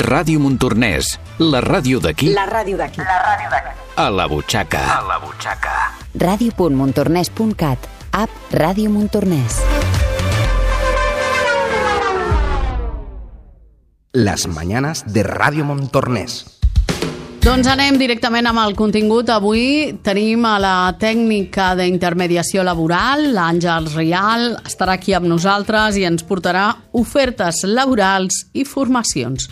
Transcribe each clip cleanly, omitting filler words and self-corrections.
Ràdio Montornès, la ràdio d'aquí. La ràdio d'aquí. A la butxaca. Radio.montornès.cat. App Ràdio Montornès. Las mañanas de Radio Montornès. Doncs anem directament amb el contingut. Avui tenim a la tècnica d'intermediació laboral, l'Àngels Rial, estarà aquí amb nosaltres i ens portarà ofertes laborals i formacions.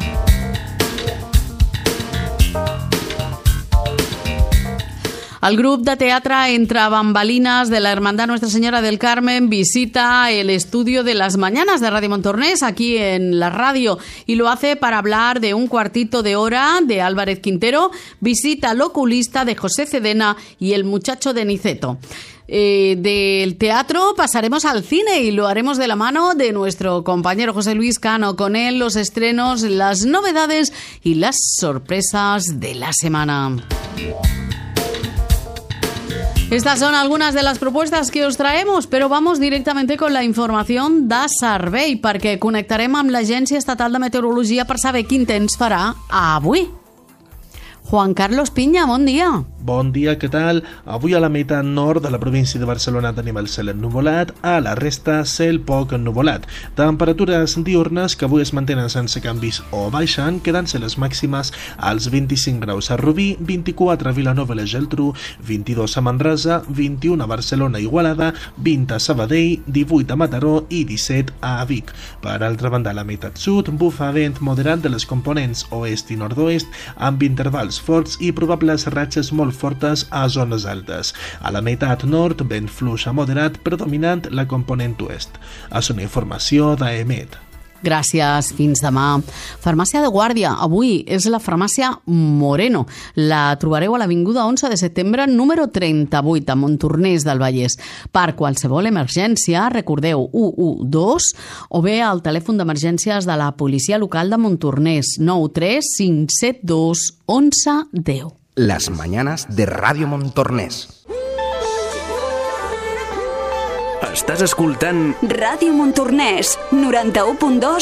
El grup de teatre Entre Bambalinas de la Hermandad Nuestra Señora del Carmen visita el estudio de las mañanas de Radio Montornès aquí en la radio y lo hace para hablar de Un cuartito de hora de Álvarez Quintero, visita al oculista de José Cedena y El muchacho de Niceto. Del teatro pasaremos al cine y lo haremos de la mano de nuestro compañero José Luis Cano. Con él los estrenos, las novedades y las sorpresas de la semana. Estas son algunas de las propuestas que os traemos, però vamos directamente con la información de servei, perquè connectarem amb l'Agència Estatal de Meteorologia per saber quin temps farà avui. Juan Carlos Piña, bon dia. Bon dia, què tal? Avui a la meitat nord de la província de Barcelona tenim el cel ennuvolat, a la resta cel poc ennuvolat. Temperatures diurnes que avui es mantenen sense canvis o baixen, quedant-se les màximes als 25 graus a Rubí, 24 a Vilanova i la Geltrú, 22 a Manresa, 21 a Barcelona i Igualada, 20 a Sabadell, 18 a Mataró i 17 a Vic. Per altra banda, a la meitat sud bufa vent moderat de les components oest i nord-oest, amb intervals forts i probables ratxes molt fortes a zones altes. A la meitat nord, vent fluix a moderat, predominant la component oest. És una informació d'AEMET. Gràcies, fins demà. Farmàcia de Guàrdia, avui és la farmàcia Moreno. La trobareu a l'Avinguda 11 de setembre, número 38, a Montornès del Vallès. Per qualsevol emergència, recordeu 112 o bé al telèfon d'emergències de la policia local de Montornès, 93 572 1110. Las mañanas de Radio Montornès. Estàs escoltant Ràdio Montornès, 91.2